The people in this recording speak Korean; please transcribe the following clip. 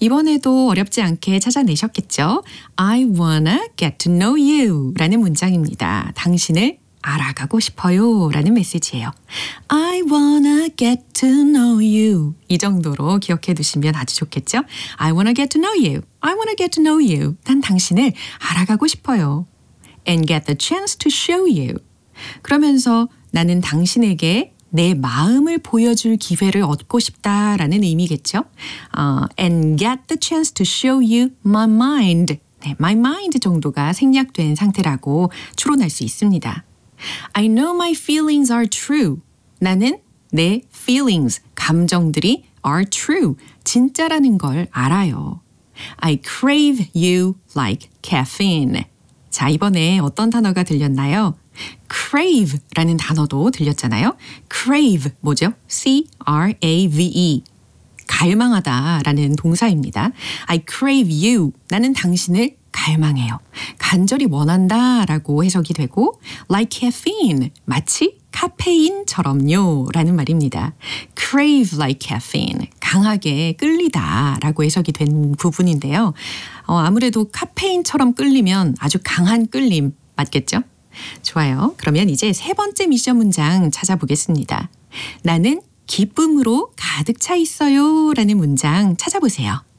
이번에도 어렵지 않게 찾아내셨겠죠? I wanna get to know you 라는 문장입니다. 당신을 알아가고 싶어요 라는 메시지예요. I wanna get to know you. 이 정도로 기억해 두시면 아주 좋겠죠? I wanna get to know you. I wanna get to know you. 난 당신을 알아가고 싶어요. And get the chance to show you. 그러면서 나는 당신에게 내 마음을 보여줄 기회를 얻고 싶다라는 의미겠죠. And get the chance to show you my mind. 네, my mind 정도가 생략된 상태라고 추론할 수 있습니다. I know my feelings are true. 나는 내 feelings, 감정들이 are true, 진짜라는 걸 알아요. I crave you like caffeine. 자, 이번에 어떤 단어가 들렸나요? crave라는 단어도 들렸잖아요. crave 뭐죠? C-R-A-V-E. 갈망하다라는 동사입니다. I crave you. 나는 당신을 갈망해요. 간절히 원한다라고 해석이 되고 like caffeine. 마치 카페인처럼요 라는 말입니다. crave like caffeine. 강하게 끌리다라고 해석이 된 부분인데요. 아무래도 카페인처럼 끌리면 아주 강한 끌림 맞겠죠? 좋아요. 그러면 이제 세 번째 미션 문장 찾아보겠습니다. 나는 기쁨으로 가득 차 있어요 라는 문장 찾아보세요.